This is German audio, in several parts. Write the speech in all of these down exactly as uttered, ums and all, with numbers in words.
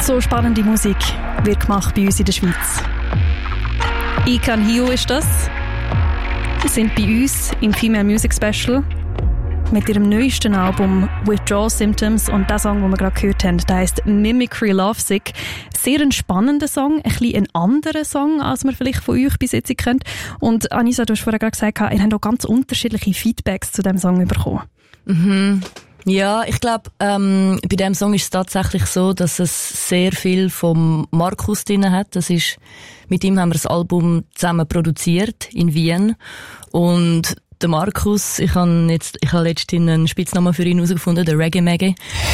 So spannende Musik wird gemacht bei uns in der Schweiz. Ikan Hio ist das. Sie sind bei uns im Female Music Special mit ihrem neuesten Album Withdrawal Symptoms, und der Song, den wir gerade gehört haben, der heisst Mimicry Lovesick. Sehr ein spannender Song, ein bisschen ein anderer Song, als man vielleicht von euch bis jetzt kennt. Und Anissa, du hast vorher gerade gesagt, ihr habt auch ganz unterschiedliche Feedbacks zu diesem Song bekommen. Mhm. Ja, ich glaube, ähm, bei diesem Song ist es tatsächlich so, dass es sehr viel vom Markus drin hat. Das ist, mit ihm haben wir das Album zusammen produziert in Wien. Und der Markus, ich habe jetzt, ich habe letztens einen Spitznamen für ihn herausgefunden, der Reggae Maggie.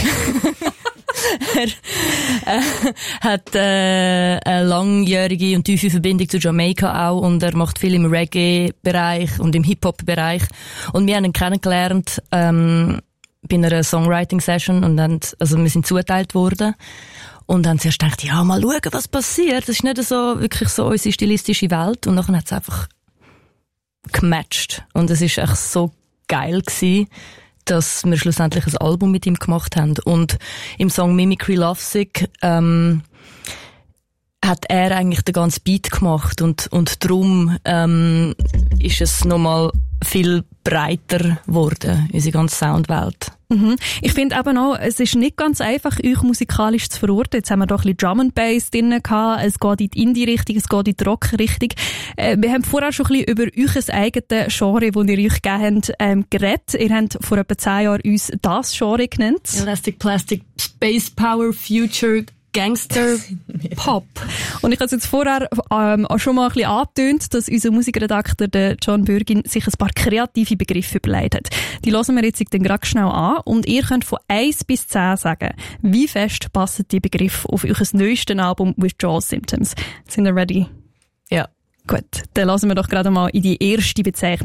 er äh, hat äh, eine langjährige und tiefe Verbindung zu Jamaika auch, und er macht viel im Reggae-Bereich und im Hip-Hop-Bereich. Und wir haben ihn kennengelernt ähm, bei einer Songwriting-Session, und dann, also wir sind zugeteilt worden. Und dann zuerst gedacht, ja, mal schauen, was passiert. Das ist nicht so wirklich so unsere stilistische Welt. Und dann hat es einfach gematcht. Und es ist echt so geil gewesen, dass wir schlussendlich ein Album mit ihm gemacht haben. Und im Song Mimicry Lovesick ähm, hat er eigentlich den ganzen Beat gemacht, und und darum ähm, ist es nochmal viel breiter geworden, unsere ganze Soundwelt. Mhm. Ich finde eben auch, es ist nicht ganz einfach, euch musikalisch zu verorten. Jetzt haben wir doch ein bisschen Drum and Bass drin gehabt, es geht in die Indie-Richtung, es geht in die Rock-Richtung. Äh, wir haben vorher schon ein bisschen über euer eigenes Genre, das ihr euch gegeben habt, ähm, geredet. Ihr habt vor etwa zehn Jahren uns das Genre genannt. Elastic Plastic Space Power Future Gangster Pop. Und ich habe es jetzt vorher ähm, schon mal ein bisschen angetönt, dass unser Musikredakteur, der John Bürgin, sich ein paar kreative Begriffe überlegt hat. Die hören wir jetzt dann gerade schnell an, und ihr könnt von eins bis zehn sagen, wie fest passen die Begriffe auf euer neuestes Album Withdrawal Symptoms. Sind ihr ready? Ja. Gut, dann lassen wir doch gerade mal in die erste Bezeichnung